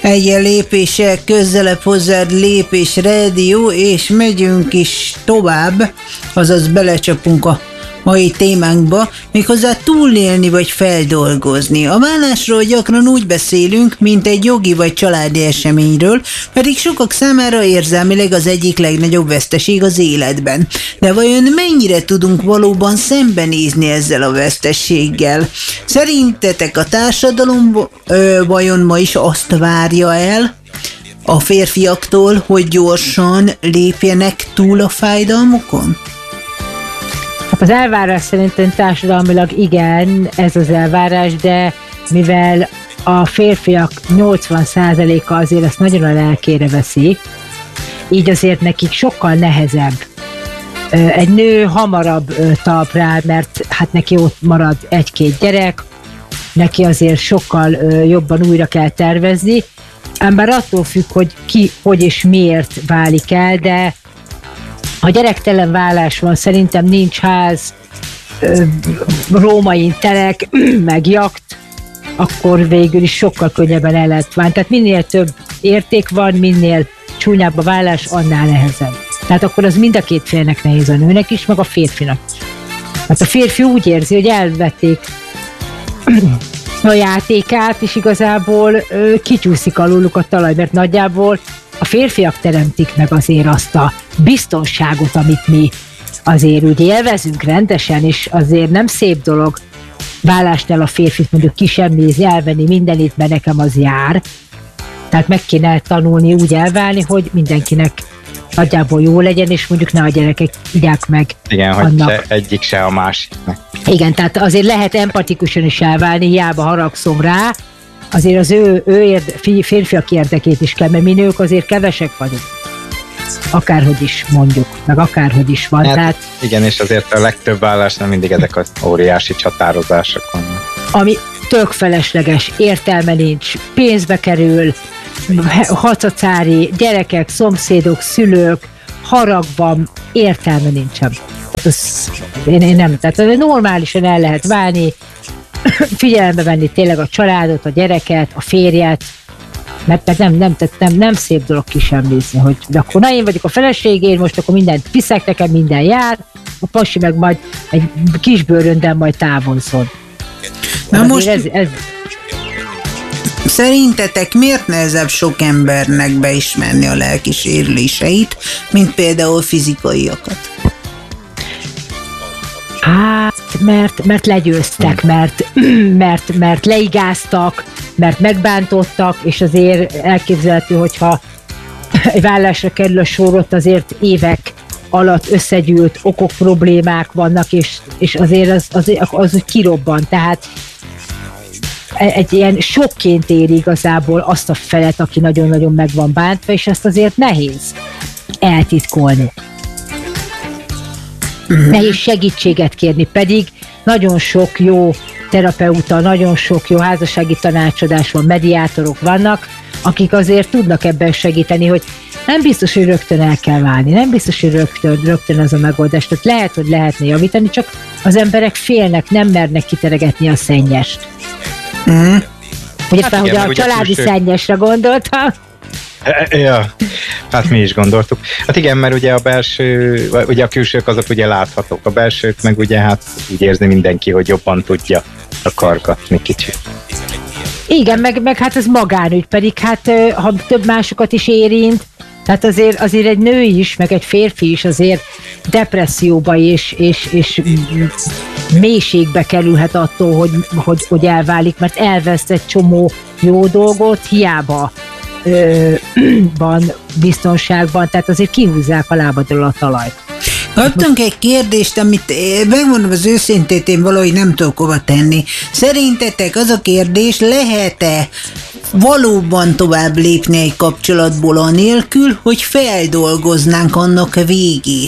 Egy lépéssel közelebb hozzád Lépés Rádió, és megyünk is tovább, azaz belecsapunk a mai témánkba, méghozzá túlélni vagy feldolgozni. A vállásról gyakran úgy beszélünk, mint egy jogi vagy családi eseményről, pedig sokak számára érzelmileg az egyik legnagyobb veszteség az életben. De vajon mennyire tudunk valóban szembenézni ezzel a vesztességgel? Szerintetek a társadalom vajon ma is azt várja el a férfiaktól, hogy gyorsan lépjenek túl a fájdalmukon? Hát az elvárás szerintem társadalmilag igen, ez az elvárás, de mivel a férfiak 80%-a azért ezt nagyon a lelkére veszi, így azért nekik sokkal nehezebb. Egy nő hamarabb talpra, mert hát neki ott marad 1-2 gyerek, neki azért sokkal jobban újra kell tervezni, ám attól függ, hogy ki, hogy és miért válik el, de ha gyerektelen vállás van, szerintem nincs ház, római telek, meg jakt, akkor végül is sokkal könnyebben el lehet válni. Tehát minél több érték van, minél csúnyább a vállás, annál nehezebb. Tehát akkor az mind a két félnek nehéz, a nőnek is, meg a férfinak. Hát a férfi úgy érzi, hogy elvették a játékát, és igazából kicsúszik aluluk a talaj, mert nagyjából a férfiak teremtik meg azért azt a biztonságot, amit mi azért úgy élvezünk rendesen, és azért nem szép dolog vállásnál a férfit mondjuk kisemmizni, elvenni mindenit, mert nekem az jár. Tehát meg kéne tanulni úgy elválni, hogy mindenkinek nagyjából jó legyen, és mondjuk ne a gyerekek igyák meg. Igen, annak. Hogy se egyik se a másiknak. Igen, tehát azért lehet empatikusan is elválni, hiába haragszom rá, azért az ő férfiak érdekét is kell, mert mi nők azért kevesek vagyunk. Akárhogy is mondjuk, meg akárhogy is van. Hát, tehát, igen, és azért a legtöbb vállásnál mindig ezek az óriási csatározások vannak. ami tök felesleges, értelme nincs, pénzbe kerül, hacacári, gyerekek, szomszédok, szülők, harag van, értelme nincsen. Én nem, tehát normálisan el lehet válni, figyelembe venni tényleg a családot, a gyereket, a férjet, mert nem szép dolog kisemmizni, hogy akkor na én vagyok a feleségén, most akkor mindent piszek, nekem minden jár, a pasi meg majd egy kis bőröndel majd távozol. Na most szerintetek miért nehezebb sok embernek beismerni a lelki sérüléseit, mint például fizikaiakat? Hát, mert legyőztek, mert leigáztak, mert megbántottak, és azért elképzelhető, hogyha egy vállásra kerül a sor, ott azért évek alatt összegyűlt okok, problémák vannak, és azért az úgy kirobban. Tehát egy ilyen sokként éri igazából azt a felet, aki nagyon-nagyon meg van bántva, és ezt azért nehéz eltitkolni. Nehéz segítséget kérni, pedig nagyon sok jó terapeuta, nagyon sok jó házassági tanácsadás van, mediátorok vannak, akik azért tudnak ebben segíteni, hogy nem biztos, hogy rögtön el kell válni, nem biztos, hogy rögtön az a megoldás. Tehát lehet, hogy lehetne javítani, csak az emberek félnek, nem mernek kiteregetni a szennyest. Ugye hát igen, hogy a családi szennyesre gondoltam. Ja, hát mi is gondoltuk. Hát igen, mert ugye a belső, ugye a külsők azok ugye láthatók, a belsők meg ugye hát úgy érzi mindenki, hogy jobban tudja akargatni kicsit. Igen, meg hát ez magánügy, pedig hát ha több másokat is érint, tehát azért egy nő is, meg egy férfi is azért depresszióba és mélységbe kerülhet attól, hogy elválik, mert elveszt egy csomó jó dolgot, hiába van biztonságban, tehát azért kihúzzák a lábadról a talajt. Kaptunk egy kérdést, amit megmondom az őszintét, én valahogy nem tudok hova tenni. Szerintetek az a kérdés, lehet-e valóban tovább lépni egy kapcsolatból anélkül, hogy feldolgoznánk annak végét?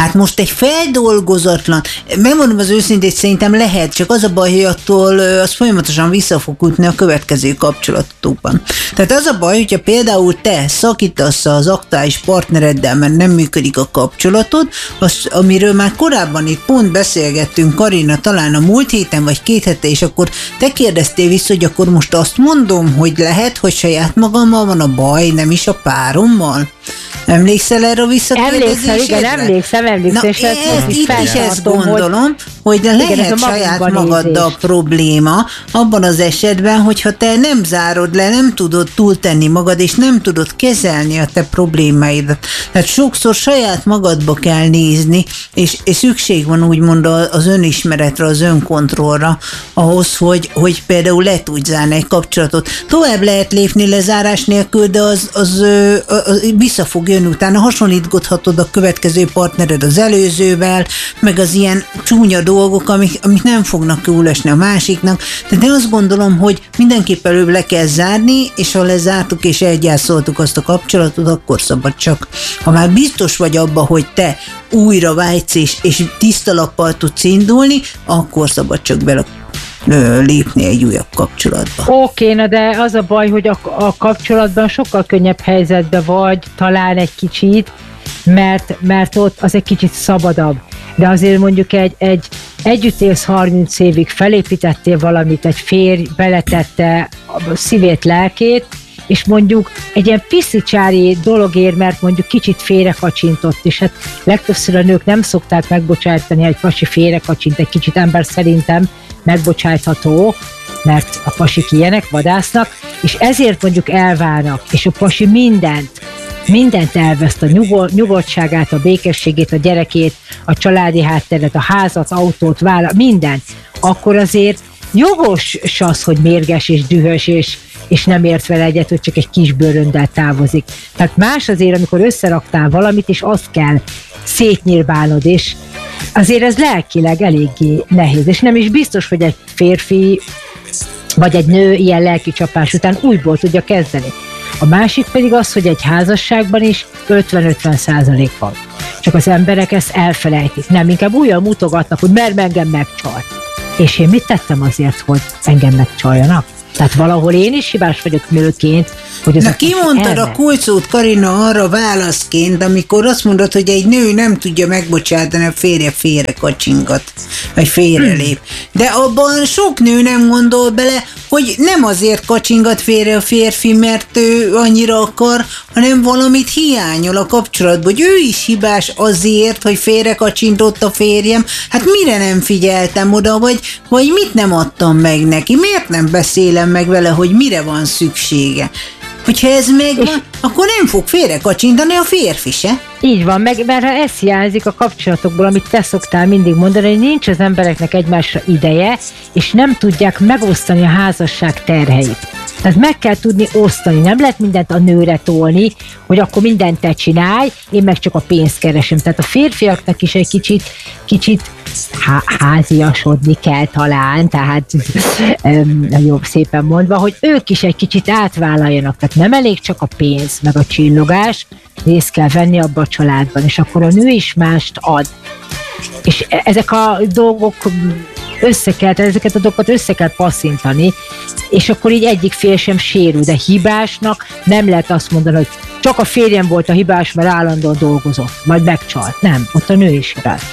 Hát most egy feldolgozatlan, megmondom az őszintét, szerintem lehet, csak az a baj, hogy attól az folyamatosan vissza fog ütni a következő kapcsolatokban. Tehát az a baj, hogyha például te szakítasz az aktuális partnereddel, mert nem működik a kapcsolatod, az, amiről már korábban itt pont beszélgettünk, Karina, talán a múlt héten vagy 2 hete, és akkor te kérdeztél vissza, hogy akkor most azt mondom, hogy lehet, hogy saját magammal van a baj, nem is a párommal? Emlékszel erre a visszakérdezésedre? Igen, emlékszem. Na, itt is ezt gondolom, hogy lehet saját magaddal a probléma abban az esetben, hogyha te nem zárod le, nem tudod túltenni magad, és nem tudod kezelni a te problémáidat. Tehát sokszor saját magadba kell nézni, és szükség van úgymond az önismeretre, az önkontrollra, ahhoz, hogy például le tudj zárni egy kapcsolatot. Tovább lehet lépni lezárás nélkül, de az vissza fog jönni, utána hasonlítgathatod a következő partnered az előzővel, meg az ilyen csúnya dolgok, amik nem fognak jól esni a másiknak, de azt gondolom, hogy mindenképp előbb le kell zárni, és ha lezártuk és elgyászoltuk azt a kapcsolatot, akkor szabad csak. Ha már biztos vagy abba, hogy te újra vágysz és tiszta lappal tudsz indulni, akkor szabad csak bele lépni egy újabb kapcsolatba. Oké, na de az a baj, hogy a kapcsolatban sokkal könnyebb helyzetben vagy, talán egy kicsit, mert ott az egy kicsit szabadabb. De azért mondjuk együtt élsz 30 évig, felépítettél valamit, egy férj beletette a szívét, lelkét, és mondjuk egy ilyen piszicsári dologért, mert mondjuk kicsit félrekacsintott, és hát legtöbbször a nők nem szokták megbocsájtani, egy pasi félrekacsint, egy kicsit ember szerintem megbocsájtható, mert a pasik ilyenek, vadásznak, és ezért mondjuk elválnak, és a pasi mindent elveszt, a nyugodtságát, a békességét, a gyerekét, a családi hátteret, a házat, autót, vállalat, mindent, akkor azért jogos az, hogy mérges és dühös, és nem ért vele egyet, hogy csak egy kis bőröndel távozik. Tehát más azért, amikor összeraktál valamit, és azt kell szétnyírbálnod, és azért ez lelkileg eléggé nehéz, és nem is biztos, hogy egy férfi vagy egy nő ilyen lelki csapás után újból tudja kezdeni. A másik pedig az, hogy egy házasságban is 50-50% van. Csak az emberek ezt elfelejtik. Nem, inkább újra mutogatnak, hogy mert engem megcsal. És én mit tettem azért, hogy engem megcsaljanak? Tehát valahol én is hibás vagyok nőként, hogy ez. Na, kimondtad a kulcsot, Karina, arra válaszként, amikor azt mondod, hogy egy nő nem tudja megbocsátani a férje kacsingat, vagy félrelép. De abban sok nő nem gondol bele, hogy nem azért kacsingat félre a férfi, mert ő annyira akar, hanem valamit hiányol a kapcsolatban, hogy ő is hibás azért, hogy félre kacsintott a férjem. Hát mire nem figyeltem oda, vagy mit nem adtam meg neki? Miért nem beszélem meg vele, hogy mire van szüksége? Hogyha ez megvan, akkor nem fog félrekacsintani a férfi se. Így van, mert ha ez hiányzik a kapcsolatokból, amit te szoktál mindig mondani, hogy nincs az embereknek egymásra ideje, és nem tudják megosztani a házasság terheit. Tehát meg kell tudni osztani, nem lehet mindent a nőre tolni, hogy akkor mindent te csinálj, én meg csak a pénzt keresem. Tehát a férfiaknak is egy kicsit háziasodni kell talán, tehát jobb szépen mondva, hogy ők is egy kicsit átvállaljanak, tehát nem elég csak a pénz, meg a csillogás, részt kell venni abba a családban, és akkor a nő is mást ad. És ezek a dolgok ezeket a dolgokat össze kell passzintani, és akkor így egyik fél sem sérül, de hibásnak nem lehet azt mondani, hogy csak a férjem volt a hibás, mert állandóan dolgozott, majd megcsalt. Nem, ott a nő is hibás.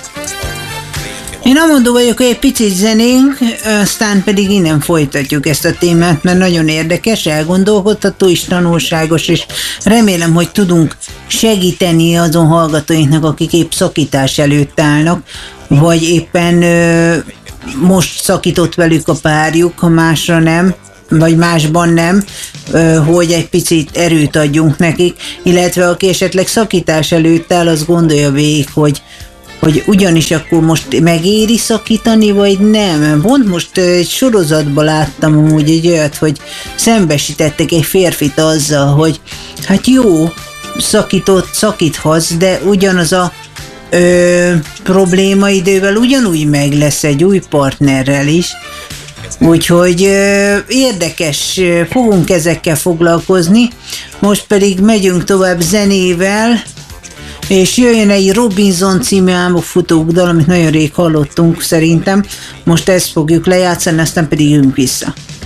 Én amondó vagyok, hogy egy picit zenénk, aztán pedig innen folytatjuk ezt a témát, mert nagyon érdekes, elgondolkodtató és tanulságos, és remélem, hogy tudunk segíteni azon hallgatóinknak, akik épp szakítás előtt állnak, vagy éppen most szakított velük a párjuk, ha másra nem, vagy másban nem, hogy egy picit erőt adjunk nekik, illetve aki esetleg szakítás előtt áll, az gondolja végig, hogy ugyanis akkor most megéri szakítani, vagy nem. Pont most egy sorozatban láttam amúgy egy olyat, hogy szembesítettek egy férfit azzal, hogy hát jó, szakíthatsz, de ugyanaz a probléma idővel ugyanúgy meg lesz egy új partnerrel is. Úgyhogy érdekes, fogunk ezekkel foglalkozni. Most pedig megyünk tovább zenével. és jöjjön egy Robinson című álmokfutók dal, amit nagyon rég hallottunk szerintem. Most ezt fogjuk lejátszani, aztán pedig jövünk vissza.